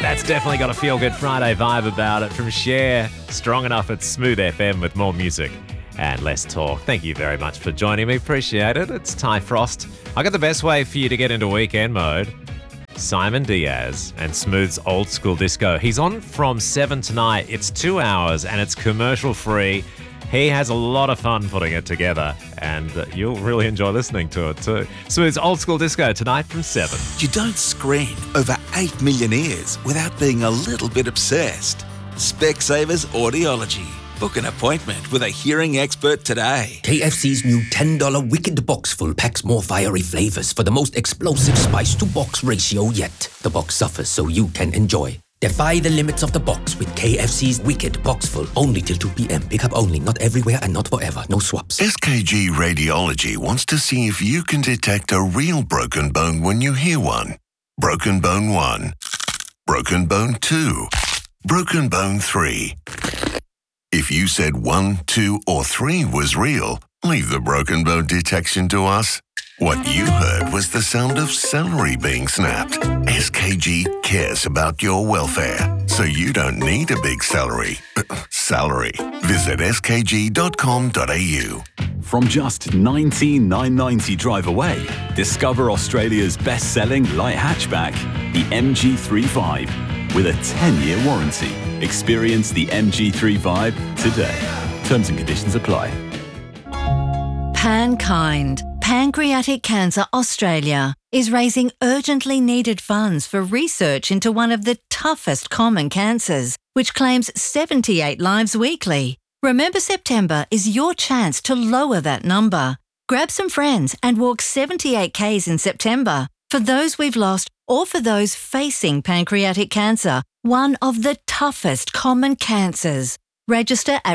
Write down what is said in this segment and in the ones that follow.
That's definitely got a feel-good Friday vibe about it from Cher. Strong enough at Smooth FM with more music and less talk. Thank you very much for joining me. Appreciate it. It's Ty Frost. I got the best way for you to get into weekend mode. Simon Diaz and Smooth's Old School Disco. He's on from 7 tonight. It's 2 hours and it's commercial free. He has a lot of fun putting it together, and you'll really enjoy listening to it too. Smooth's Old School Disco tonight from 7. You don't screen over 8 million ears without being a little bit obsessed. Specsavers Audiology. Book an appointment with a hearing expert today. KFC's new $10 Wicked Box Full packs more fiery flavours for the most explosive spice-to-box ratio yet. The box suffers so you can enjoy. Defy the limits of the box with KFC's Wicked Box Full. Only till 2 p.m. Pick up only. Not everywhere and not forever. No swaps. SKG Radiology wants to see if you can detect a real broken bone when you hear one. Broken bone 1. Broken bone 2. Broken bone 3. If you said 1, 2, or 3 was real, leave the broken bone detection to us. What you heard was the sound of celery being snapped. SKG cares about your welfare, so you don't need a big salary. Visit skg.com.au. From just $19,990 drive away, discover Australia's best-selling light hatchback, the MG3 Vibe, with a 10-year warranty. Experience the MG3 Vibe today. Terms and conditions apply. PanKind, Pancreatic Cancer Australia, is raising urgently needed funds for research into one of the toughest common cancers, which claims 78 lives weekly. Remember September is your chance to lower that number. Grab some friends and walk 78 Ks in September for those we've lost or for those facing pancreatic cancer, one of the toughest common cancers. Register at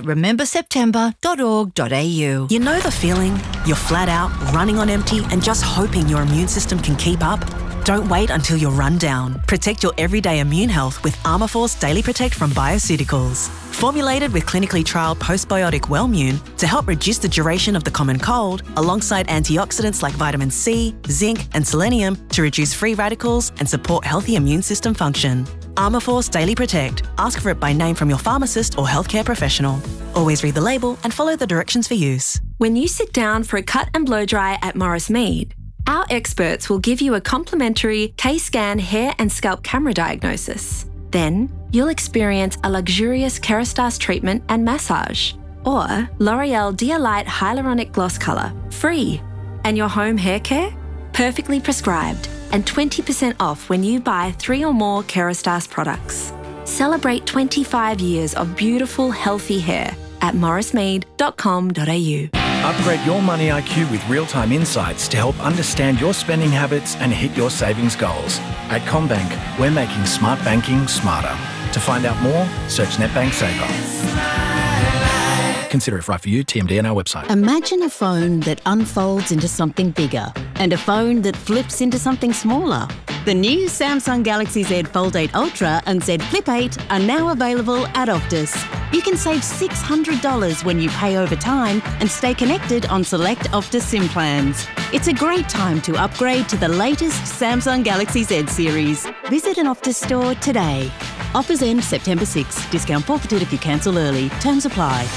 rememberseptember.org.au. You know the feeling? You're flat out, running on empty, and just hoping your immune system can keep up? Don't wait until you're run down. Protect your everyday immune health with Armourforce Daily Protect from Bioceuticals. Formulated with clinically trialled postbiotic Wellmune to help reduce the duration of the common cold, alongside antioxidants like vitamin C, zinc, and selenium to reduce free radicals and support healthy immune system function. Armourforce Daily Protect. Ask for it by name from your pharmacist or healthcare professional. Always read the label and follow the directions for use. When you sit down for a cut and blow dry at Morris Mead, our experts will give you a complimentary K-Scan hair and scalp camera diagnosis. Then, you'll experience a luxurious Kerastase treatment and massage, or L'Oreal Dialight Hyaluronic Gloss Colour, free. And your home hair care? Perfectly prescribed, and 20% off when you buy 3 or more Kerastase products. Celebrate 25 years of beautiful, healthy hair at morrismead.com.au. Upgrade your money IQ with real-time insights to help understand your spending habits and hit your savings goals. At CommBank, we're making smart banking smarter. To find out more, search NetBank Saver. Consider if right for you. TMD on our website. Imagine a phone that unfolds into something bigger and a phone that flips into something smaller. The new Samsung Galaxy Z Fold 8 Ultra and Z Flip 8 are now available at Optus. You can save $600 when you pay over time and stay connected on select Optus SIM plans. It's a great time to upgrade to the latest Samsung Galaxy Z series. Visit an Optus store today. Offers end September 6. Discount forfeited if you cancel early. Terms apply.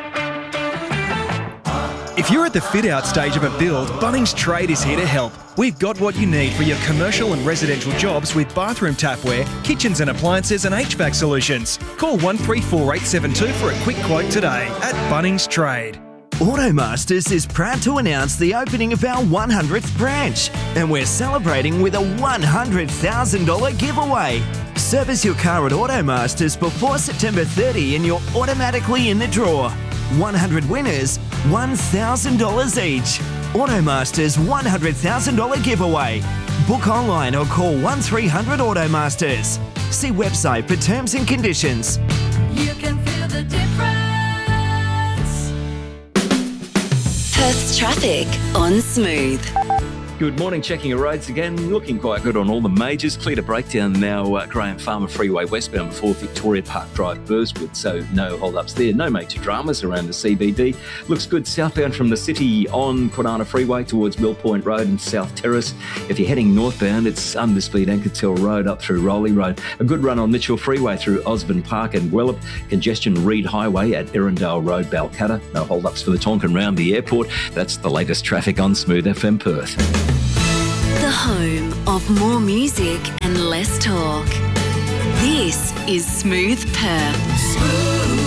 If you're at the fit-out stage of a build, Bunnings Trade is here to help. We've got what you need for your commercial and residential jobs with bathroom tapware, kitchens and appliances and HVAC solutions. Call 134872 for a quick quote today at Bunnings Trade. Automasters is proud to announce the opening of our 100th branch, and we're celebrating with a $100,000 giveaway. Service your car at Automasters before September 30 and you're automatically in the draw. 100 winners, $1,000 each. Automasters $100,000 giveaway. Book online or call 1300 Automasters. See website for terms and conditions. You can feel the difference. Perth's traffic on Smooth. Good morning. Checking your roads again. Looking quite good on all the majors. Clear to breakdown now. Graham Farmer Freeway westbound before Victoria Park Drive, Burswood. So no hold-ups there. No major dramas around the CBD. Looks good southbound from the city on Kwinana Freeway towards Mill Point Road and South Terrace. If you're heading northbound, it's underspeed Ankertel Road up through Rowley Road. A good run on Mitchell Freeway through Osborne Park and Wellop. Congestion Reed Highway at Erindale Road, Balcatta. No hold-ups for the Tonkin round the airport. That's the latest traffic on Smooth FM Perth. The home of more music and less talk. This is Smooth Perth.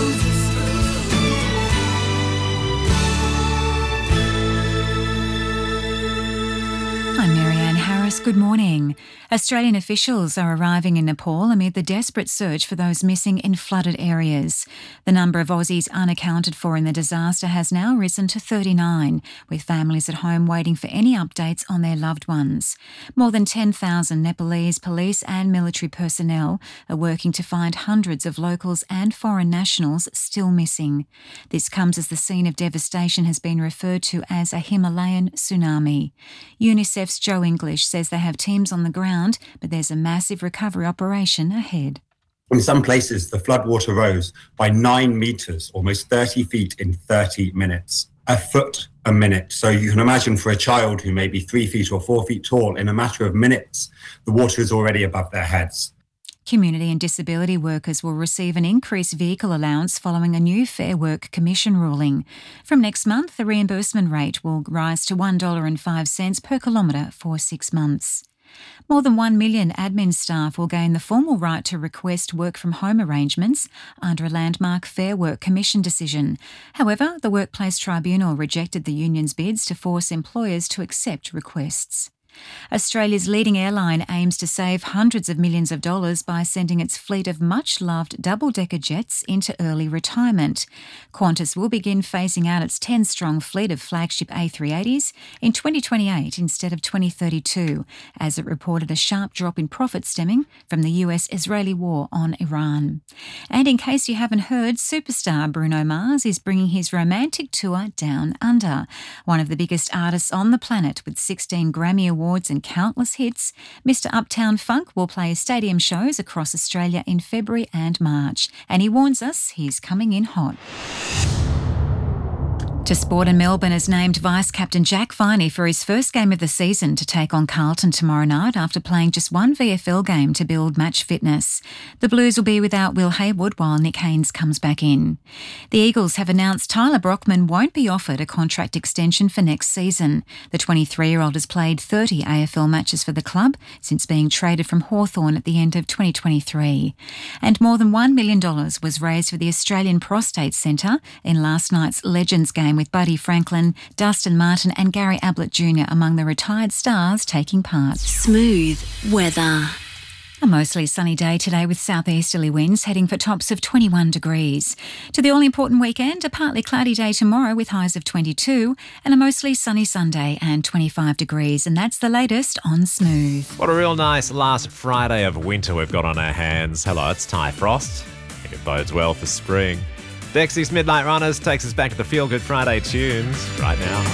I'm Marianne Harris. Good morning. Australian officials are arriving in Nepal amid the desperate search for those missing in flooded areas. The number of Aussies unaccounted for in the disaster has now risen to 39, with families at home waiting for any updates on their loved ones. More than 10,000 Nepalese police and military personnel are working to find hundreds of locals and foreign nationals still missing. This comes as the scene of devastation has been referred to as a Himalayan tsunami. UNICEF's Joe English says they have teams on the ground, but there's a massive recovery operation ahead. In some places, the floodwater rose by 9 metres, almost 30 feet in 30 minutes. A foot a minute. So you can imagine for a child who may be 3 feet or 4 feet tall, in a matter of minutes, the water is already above their heads. Community and disability workers will receive an increased vehicle allowance following a new Fair Work Commission ruling. From next month, the reimbursement rate will rise to $1.05 per kilometre for 6 months. More than 1 million admin staff will gain the formal right to request work-from-home arrangements under a landmark Fair Work Commission decision. However, the Workplace Tribunal rejected the union's bids to force employers to accept requests. Australia's leading airline aims to save hundreds of millions of dollars by sending its fleet of much-loved double-decker jets into early retirement. Qantas will begin phasing out its 10-strong fleet of flagship A380s in 2028 instead of 2032, as it reported a sharp drop in profits stemming from the US-Israeli war on Iran. And in case you haven't heard, superstar Bruno Mars is bringing his romantic tour down under. One of the biggest artists on the planet with 16 Grammy Awards and countless hits, Mr. Uptown Funk will play stadium shows across Australia in February and March, and he warns us he's coming in hot. To sport, and Melbourne has named Vice-Captain Jack Viney for his first game of the season to take on Carlton tomorrow night after playing just one VFL game to build match fitness. The Blues will be without Will Haywood while Nick Haynes comes back in. The Eagles have announced Tyler Brockman won't be offered a contract extension for next season. The 23-year-old has played 30 AFL matches for the club since being traded from Hawthorn at the end of 2023. And more than $1 million was raised for the Australian Prostate Centre in last night's Legends game, with Buddy Franklin, Dustin Martin and Gary Ablett Jr. among the retired stars taking part. Smooth weather. A mostly sunny day today with southeasterly winds heading for tops of 21 degrees. To the all-important weekend, a partly cloudy day tomorrow with highs of 22 and a mostly sunny Sunday and 25 degrees. And that's the latest on Smooth. What a real nice last Friday of winter we've got on our hands. Hello, it's Ty Frost. I think it bodes well for spring. Dexy's Midnight Runners takes us back to the Feel Good Friday tunes right now.